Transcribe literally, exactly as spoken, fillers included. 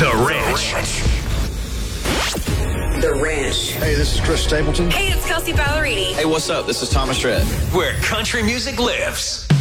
The Ranch. The Ranch. Hey, this is Chris Stapleton. Hey, it's Kelsey Ballerini. Hey, what's up? This is Thomas Rhett. Where country music lives.